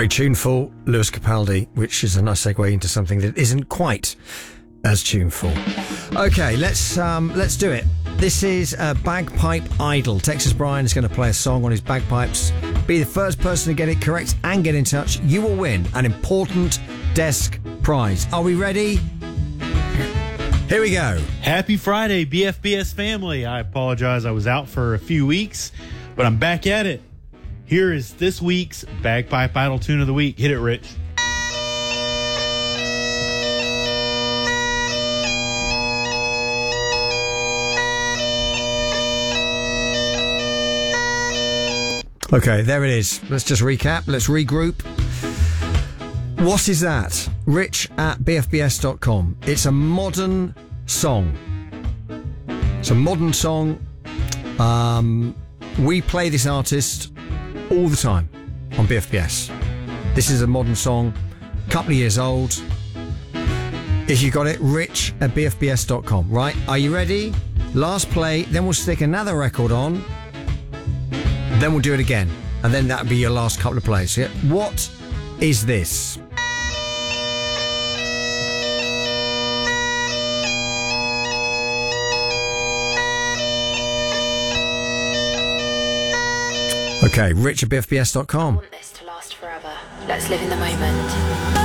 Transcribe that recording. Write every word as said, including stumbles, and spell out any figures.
Very tuneful, Lewis Capaldi, which is a nice segue into something that isn't quite as tuneful. Okay, let's um, let's do it. This is uh, Bagpipe Idol. Texas Brian is going to play a song on his bagpipes. Be the first person to get it correct and get in touch. You will win an important desk prize. Are we ready? Here we go. Happy Friday, B F B S family. I apologize. I was out for a few weeks, but I'm back at it. Here is this week's Bagpipe Idol Tune of the Week. Hit it, Rich. Okay, there it is. Let's just recap. Let's regroup. What is that? Rich at b f b s dot com. It's a modern song. It's a modern song. Um, we play this artist all the time on B F B S. This is a modern song, a couple of years old. If you got it, rich at b f b s dot com. Right, are you ready? Last play, then we'll stick another record on. Then we'll do it again. And then that'll be your last couple of plays. Yeah? What is this? Okay, rich at b f b s dot com. I want this to last forever. Let's live in the moment.